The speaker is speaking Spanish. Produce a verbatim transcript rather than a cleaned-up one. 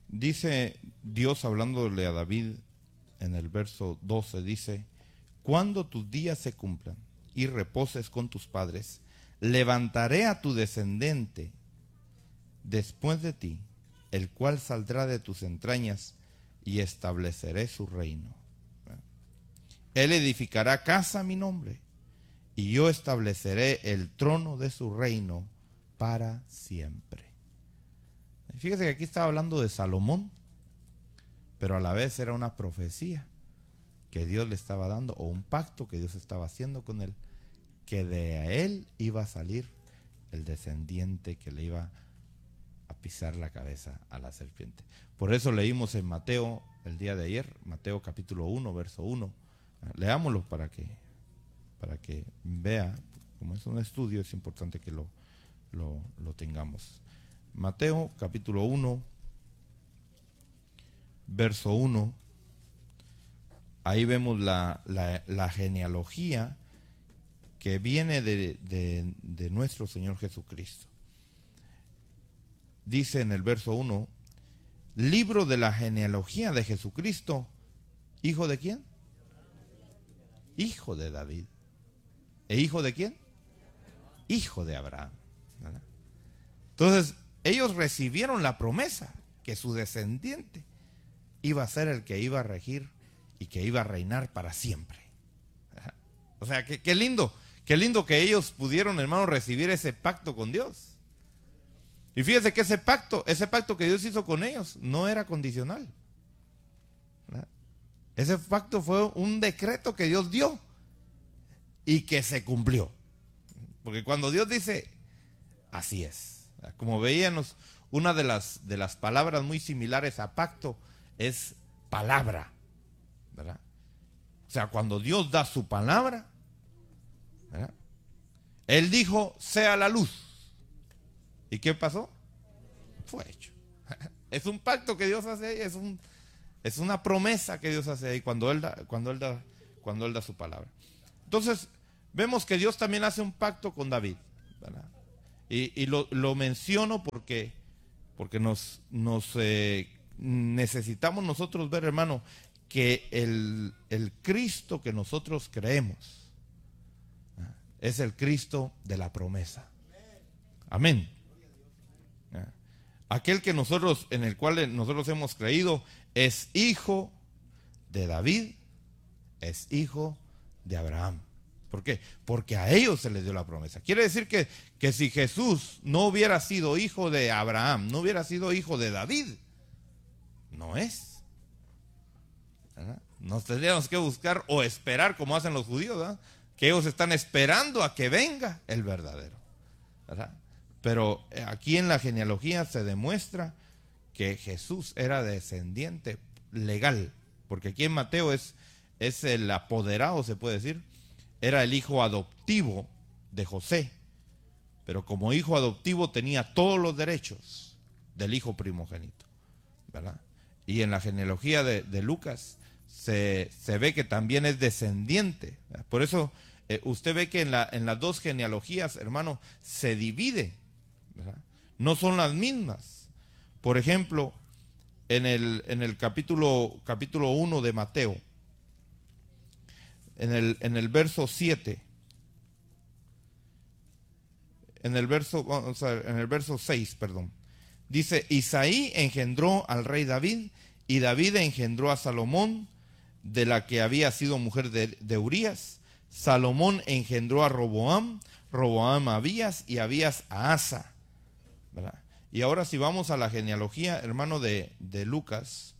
Dice Dios hablándole a David en el verso doce, dice: cuando tus días se cumplan y reposes con tus padres, levantaré a tu descendiente después de ti, el cual saldrá de tus entrañas, y estableceré su reino. Él edificará casa a mi nombre, y yo estableceré el trono de su reino para siempre. Fíjese que aquí estaba hablando de Salomón, pero a la vez era una profecía que Dios le estaba dando, o un pacto que Dios estaba haciendo con él, que de él iba a salir el descendiente que le iba a pisar la cabeza a la serpiente. Por eso leímos en Mateo el día de ayer, Mateo capítulo uno, verso uno. Leámoslo para que, para que vea, como es un estudio, es importante que lo, lo, lo tengamos. Mateo capítulo uno, verso uno. Ahí vemos la, la, la genealogía que viene de, de, de nuestro Señor Jesucristo. Dice en el verso uno: libro de la genealogía de Jesucristo, ¿hijo de quién? Hijo de David. ¿E hijo de quién? Hijo de Abraham, ¿verdad? Entonces, ellos recibieron la promesa que su descendiente iba a ser el que iba a regir y que iba a reinar para siempre. O sea, qué, qué lindo, qué lindo que ellos pudieron, hermano, recibir ese pacto con Dios. Y fíjese que ese pacto, ese pacto que Dios hizo con ellos no era condicional, ¿verdad? Ese pacto fue un decreto que Dios dio y que se cumplió. Porque cuando Dios dice, así es. Como veíamos, una de las, de las palabras muy similares a pacto es palabra, ¿verdad? O sea, cuando Dios da su palabra, ¿verdad? Él dijo, sea la luz. ¿Y qué pasó? Fue hecho. Es un pacto que Dios hace ahí, es, un, es una promesa que Dios hace ahí cuando Él da, cuando Él da, cuando Él da su palabra. Entonces, vemos que Dios también hace un pacto con David, ¿verdad? Y, y lo, lo menciono porque, porque nos, nos eh, necesitamos nosotros ver, hermano, que el, el Cristo que nosotros creemos es el Cristo de la promesa. Amén. Aquel que nosotros, en el cual nosotros hemos creído, es hijo de David, es hijo de Abraham. ¿Por qué? Porque a ellos se les dio la promesa. Quiere decir que, que si Jesús no hubiera sido hijo de Abraham, no hubiera sido hijo de David, no es. ¿Verdad? Nos tendríamos que buscar o esperar, como hacen los judíos, ¿verdad? Que ellos están esperando a que venga el verdadero, ¿verdad? Pero aquí en la genealogía se demuestra que Jesús era descendiente legal, porque aquí en Mateo es, es el apoderado, se puede decir, era el hijo adoptivo de José, pero como hijo adoptivo tenía todos los derechos del hijo primogénito, ¿verdad? Y en la genealogía de, de Lucas se, se ve que también es descendiente, ¿verdad? Por eso eh, usted ve que en, la, en las dos genealogías, hermano, se divide, ¿verdad? No son las mismas. Por ejemplo, en el, en el capítulo, capítulo uno de Mateo, en el, en el verso siete, en el verso, vamos a ver, en el verso seis, perdón, dice: Isaí engendró al rey David, y David engendró a Salomón, de la que había sido mujer de, de Urías. Salomón engendró a Roboam, Roboam a Abías, y Abías a Asa, ¿verdad? Y ahora si vamos a la genealogía, hermano, de, de Lucas,